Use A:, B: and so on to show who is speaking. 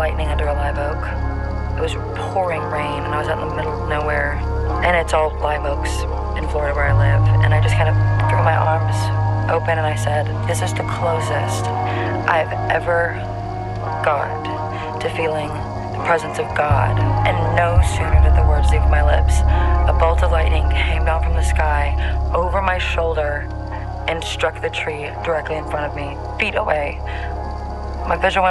A: lightning under a live oak. It was pouring rain, and I was out in the middle of nowhere. And it's all live oaks in Florida where I live. And I just kind of threw my arms open and I said, this is the closest I've ever got to feeling the presence of God. And no sooner did the words leave my lips, a bolt of lightning came down from the sky over my shoulder and struck the tree directly in front of me, feet away. My vision went